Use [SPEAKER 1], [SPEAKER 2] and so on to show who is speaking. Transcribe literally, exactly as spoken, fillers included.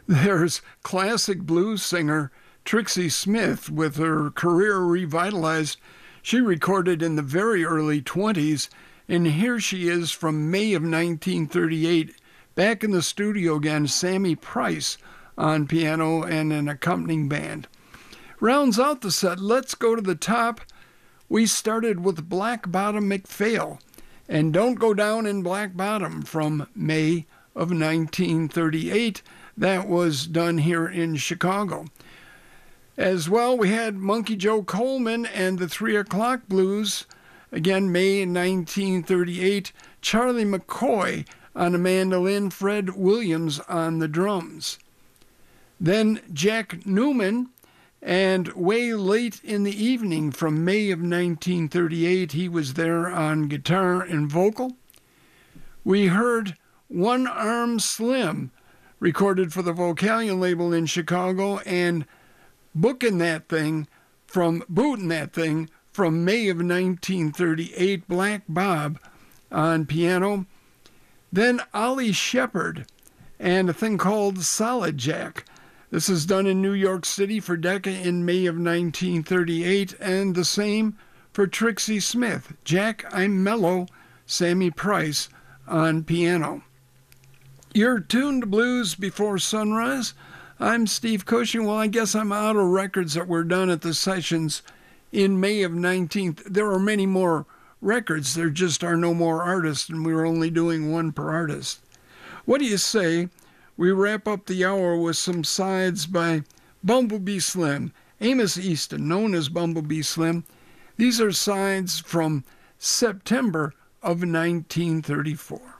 [SPEAKER 1] There's classic blues singer Trixie Smith with her career revitalized. She recorded in the very early twenties, and here she is from May of nineteen thirty-eight, back in the studio again, Sammy Price on piano and an accompanying band. Rounds out the set, let's go to the top. We started with Black Bottom McPhail, and Don't Go Down in Black Bottom from May of nineteen thirty-eight. That was done here in Chicago. As well, we had Monkey Joe Coleman and the Three O'Clock Blues, again, May nineteen thirty-eight. Charlie McCoy on the mandolin, Fred Williams on the drums. Then Jack Newman, and Way Late in the Evening from May of nineteen thirty-eight. He was there on guitar and vocal. We heard One Arm Slim, recorded for the Vocalion label in Chicago, and Bookin' That Thing from Bootin' That Thing from May of nineteen thirty-eight, Black Bob on piano. Then Ollie Shepherd and a thing called Solid Jack. This is done in New York City for Decca in May of nineteen thirty-eight, and the same for Trixie Smith. Jack, I'm Mellow, Sammy Price on piano. You're tuned to Blues Before Sunrise. I'm Steve Cushing. Well, I guess I'm out of records that were done at the sessions in May of nineteen. There are many more records. There just are no more artists, and we were only doing one per artist. What do you say we wrap up the hour with some sides by Bumblebee Slim, Amos Easton, known as Bumblebee Slim. These are sides from September of nineteen thirty-four.